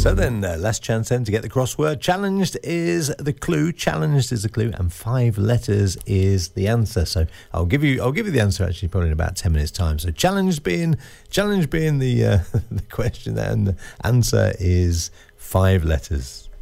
So then, last chance then to get the crossword. Challenged is the clue. Challenged is the clue, and 5 letters is the answer. So I'll give you the answer actually probably in about 10 minutes' time. So challenged being the the question, and the answer is 5 letters.